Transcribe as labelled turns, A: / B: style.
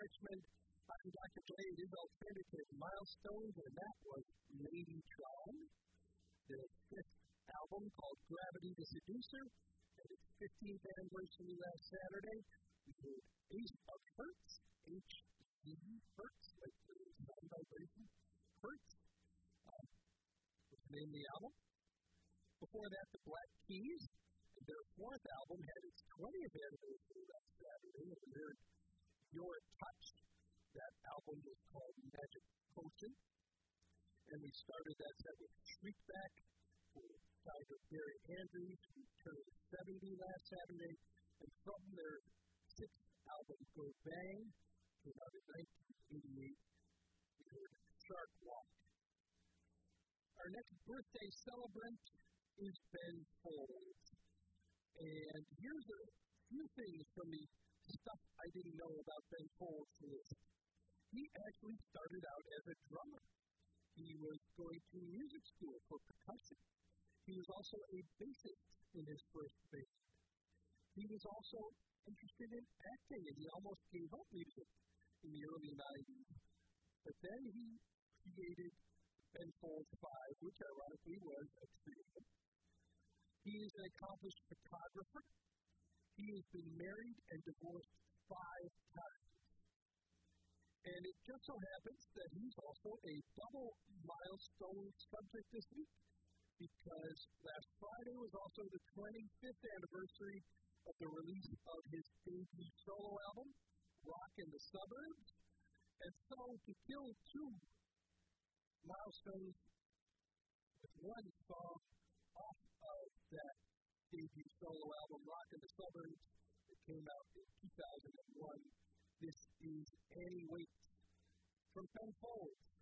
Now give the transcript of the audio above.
A: Richmond. I'm Dr. Glade. His alternative milestones, and that was Ladytron, the fifth album called Gravity the Seducer, and its 15th anniversary last Saturday. We heard Ace of Hertz, H-E, Hertz, like the sound vibration, Hertz, was the name of the album. Before that, the Black Keys, and their fourth album had its 20th anniversary last Saturday, and we heard Your Touch. That album was called Magic Potion, and we started that set with Shriekback for Tiger Barry Andrews, who turned 70 last Saturday, and from their sixth album, Go Bang, came out in 1988, we heard Shark Walk. Our next birthday celebrant is Ben Folds, and here's a few things from the stuff I didn't know about Ben Folds' list. He actually started out as a drummer. He was going to music school for percussion. He was also a bassist in his first band. He was also interested in acting, and he almost gave up music in the early 90s. But then he created Ben Folds 5, which ironically was a trio. He is an accomplished photographer. He has been married and divorced 5 times. And it just so happens that he's also a double milestone subject this week, because last Friday was also the 25th anniversary of the release of his debut solo album, Rock in the Suburbs. And so to kill 2 milestones with one song off of that debut solo album, Rock in the Suburbs, that came out in 2001, this is Annie Waits from Ben Folds.